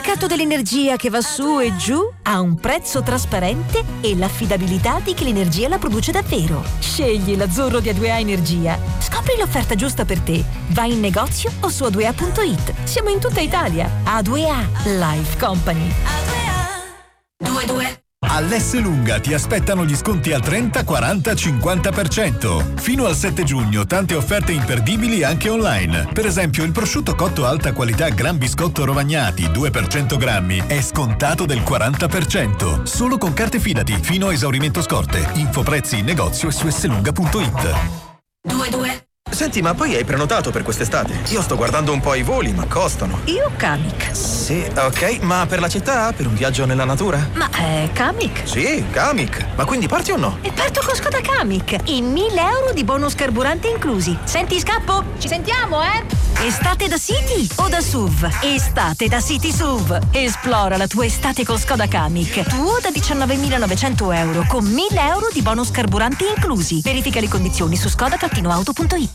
mercato dell'energia che va su e giù a un prezzo trasparente e l'affidabilità di chi l'energia la produce davvero. Scegli l'azzurro di A2A Energia. Scopri l'offerta giusta per te. Vai in negozio o su a2a.it. Siamo in tutta Italia. A2A Life Company. A2A. All'Esselunga ti aspettano gli sconti al 30, 40, 50%. Fino al 7 giugno tante offerte imperdibili anche online. Per esempio il prosciutto cotto alta qualità Gran Biscotto Rovagnati 2 per 100 grammi è scontato del 40%. Solo con carte Fidati fino a esaurimento scorte. Info prezzi in negozio e su esselunga.it. 2. Senti, ma poi hai prenotato per quest'estate? Io sto guardando un po' i voli, ma costano. Io Kamiq. Sì, ok, ma per la città? Per un viaggio nella natura? Ma è Kamiq? Sì, Kamiq. Ma quindi parti o no? E parto con Skoda Kamiq. E 1.000 euro di bonus carburante inclusi. Senti, scappo? Ci sentiamo, Estate da City o da SUV? Estate da City SUV. Esplora la tua estate con Skoda Kamiq. Tuo da 19.900 euro con 1.000 euro di bonus carburante inclusi. Verifica le condizioni su skoda-auto.it.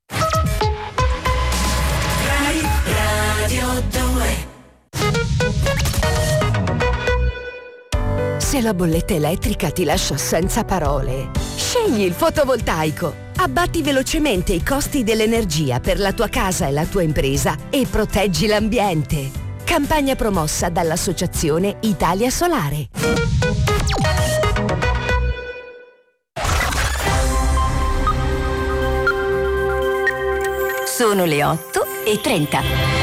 Radio 2. Se la bolletta elettrica ti lascia senza parole, scegli il fotovoltaico. Abbatti velocemente i costi dell'energia per la tua casa e la tua impresa e proteggi l'ambiente. Campagna promossa dall'Associazione Italia Solare. Sono le 8:30.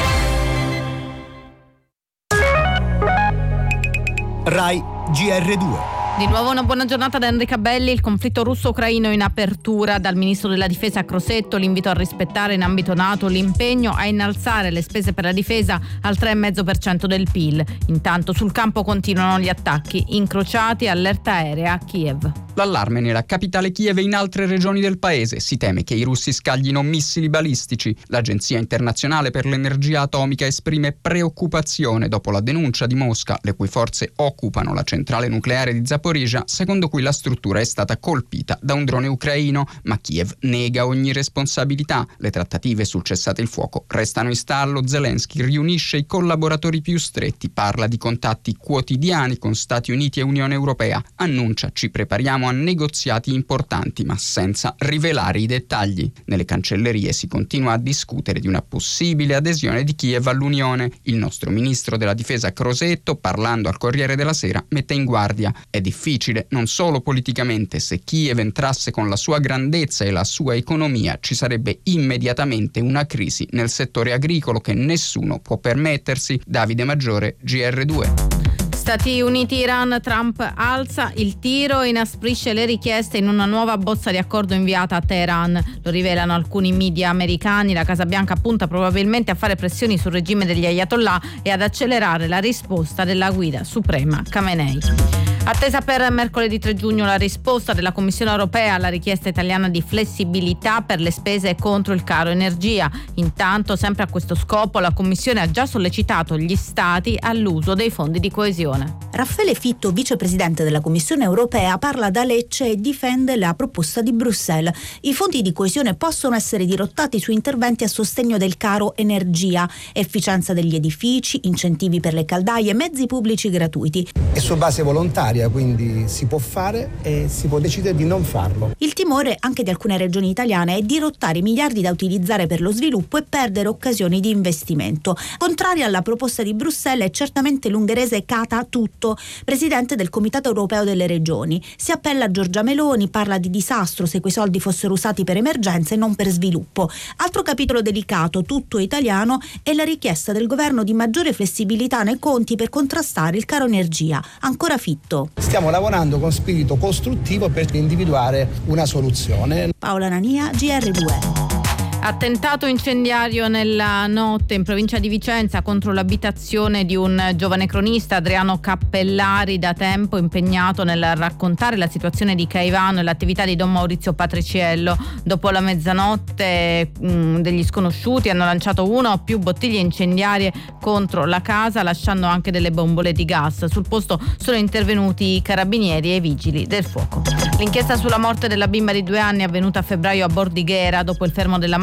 Rai GR2. Di nuovo una buona giornata da Enrica Belli. Il conflitto russo-ucraino in apertura. Dal ministro della difesa Crosetto l'invito a rispettare in ambito NATO l'impegno a innalzare le spese per la difesa al 3,5% del PIL. Intanto sul campo continuano gli attacchi incrociati, allerta aerea a Kiev. L'allarme nella capitale Kiev e in altre regioni del paese. Si teme che i russi scaglino missili balistici. L'Agenzia internazionale per l'energia atomica esprime preoccupazione dopo la denuncia di Mosca, le cui forze occupano la centrale nucleare di Zaporizhzhia, secondo cui la struttura è stata colpita da un drone ucraino, ma Kiev nega ogni responsabilità. Le trattative sul cessate il fuoco restano in stallo. Zelensky riunisce i collaboratori più stretti, parla di contatti quotidiani con Stati Uniti e Unione Europea, annuncia ci prepariamo a negoziati importanti ma senza rivelare i dettagli. Nelle cancellerie si continua a discutere di una possibile adesione di Kiev all'Unione. Il nostro ministro della difesa Crosetto, parlando al Corriere della Sera, mette in guardia: è difficile non solo politicamente, se Kiev entrasse con la sua grandezza e la sua economia ci sarebbe immediatamente una crisi nel settore agricolo che nessuno può permettersi. Davide Maggiore, GR2. Stati Uniti-Iran, Trump alza il tiro e inasprisce le richieste in una nuova bozza di accordo inviata a Teheran. Lo rivelano alcuni media americani. La Casa Bianca punta probabilmente a fare pressioni sul regime degli Ayatollah e ad accelerare la risposta della guida suprema Khamenei. Attesa per mercoledì 3 giugno la risposta della Commissione europea alla richiesta italiana di flessibilità per le spese contro il caro energia. Intanto, sempre a questo scopo, la Commissione ha già sollecitato gli Stati all'uso dei fondi di coesione. Raffaele Fitto, vicepresidente della Commissione europea, parla da Lecce e difende la proposta di Bruxelles. I fondi di coesione possono essere dirottati su interventi a sostegno del caro energia, efficienza degli edifici, incentivi per le caldaie, mezzi pubblici gratuiti. È su base volontaria, quindi si può fare e si può decidere di non farlo. Il timore anche di alcune regioni italiane è dirottare i miliardi da utilizzare per lo sviluppo e perdere occasioni di investimento. Contraria alla proposta di Bruxelles è certamente l'ungherese Kata Tutto, presidente del Comitato Europeo delle Regioni. Si appella a Giorgia Meloni, parla di disastro se quei soldi fossero usati per emergenze e non per sviluppo. Altro capitolo delicato, tutto italiano, è la richiesta del governo di maggiore flessibilità nei conti per contrastare il caro energia. Ancora Fitto. Stiamo lavorando con spirito costruttivo per individuare una soluzione. Paola Nania, GR2. Attentato incendiario nella notte in provincia di Vicenza contro l'abitazione di un giovane cronista, Adriano Cappellari, da tempo impegnato nel raccontare la situazione di Caivano e l'attività di Don Maurizio Patriciello. Dopo la mezzanotte degli sconosciuti hanno lanciato una o più bottiglie incendiarie contro la casa, lasciando anche delle bombole di gas. Sul posto sono intervenuti i carabinieri e i vigili del fuoco. L'inchiesta sulla morte della bimba di 2 anni avvenuta a febbraio a Bordighera dopo il fermo della madre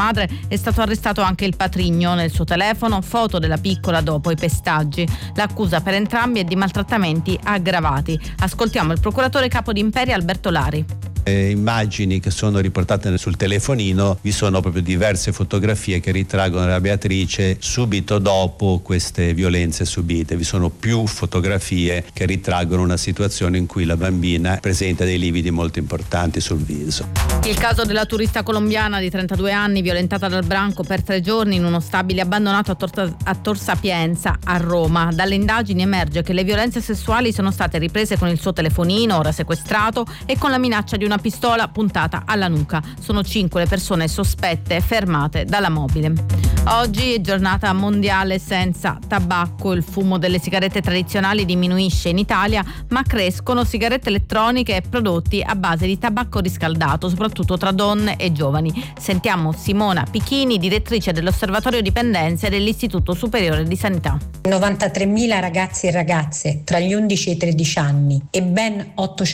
madre, è stato arrestato anche il patrigno. Nel suo telefono foto della piccola dopo i pestaggi. L'accusa per entrambi è di maltrattamenti aggravati. Ascoltiamo il procuratore capo di Imperia Alberto Lari. Immagini che sono riportate sul telefonino, vi sono proprio diverse fotografie che ritraggono la Beatrice subito dopo queste violenze subite. Vi sono più fotografie che ritraggono una situazione in cui la bambina presenta dei lividi molto importanti sul viso. Il caso della turista colombiana di 32 anni violentata dal branco per 3 giorni in uno stabile abbandonato a Tor Sapienza a Roma. Dalle indagini emerge che le violenze sessuali sono state riprese con il suo telefonino, ora sequestrato, e con la minaccia di una pistola puntata alla nuca. Sono 5 le persone sospette fermate dalla mobile. Oggi è giornata mondiale senza tabacco. Il fumo delle sigarette tradizionali diminuisce in Italia, ma crescono sigarette elettroniche e prodotti a base di tabacco riscaldato, soprattutto tra donne e giovani. Sentiamo Simona Pichini, direttrice dell'Osservatorio Dipendenze dell'Istituto Superiore di Sanità. 93.000 ragazzi e ragazze tra gli 11 e i 13 anni e ben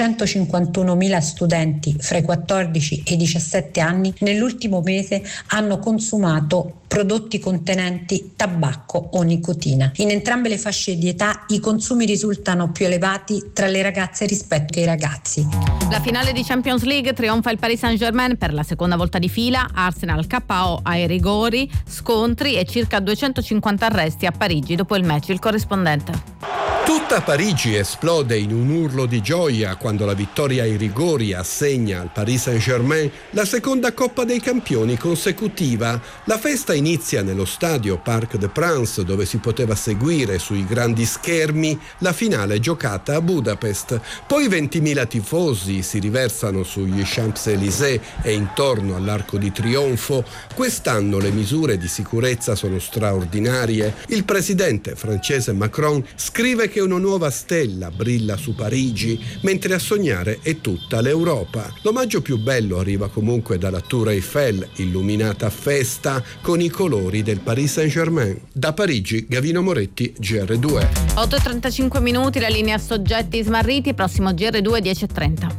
851.000 studenti fra i 14 e i 17 anni nell'ultimo mese hanno consumato prodotti contenenti tabacco o nicotina. In entrambe le fasce di età i consumi risultano più elevati tra le ragazze rispetto ai ragazzi. La finale di Champions League, trionfa il Paris Saint-Germain per la seconda volta di fila, Arsenal KO ai rigori, scontri e circa 250 arresti a Parigi dopo il match. Il corrispondente. Tutta Parigi esplode in un urlo di gioia quando la vittoria ai rigori assegna al Paris Saint-Germain la seconda Coppa dei Campioni consecutiva. La festa inizia nello stadio Parc des Princes, dove si poteva seguire sui grandi schermi la finale giocata a Budapest. Poi 20.000 tifosi si riversano sugli Champs-Élysées e intorno all'Arco di Trionfo. Quest'anno le misure di sicurezza sono straordinarie. Il presidente francese Macron scrive che una nuova stella brilla su Parigi, mentre a sognare è tutta l'Europa. L'omaggio più bello arriva comunque dalla Tour Eiffel, illuminata a festa con i colori del Paris Saint-Germain. Da Parigi, Gavino Moretti, GR2. 8:35 minuti, la linea soggetti smarriti, prossimo GR2 10:30.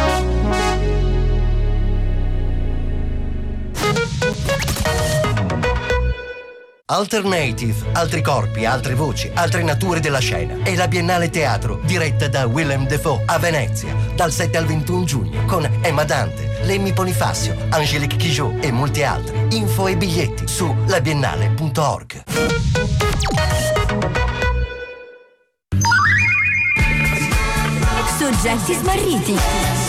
Alternative, altri corpi, altre voci, altre nature della scena. È la Biennale Teatro, diretta da Willem Dafoe a Venezia, dal 7 al 21 giugno, con Emma Dante, Lemmy Bonifacio, Angélique Kidjo e molti altri. Info e biglietti su labiennale.org. Soggetti smarriti.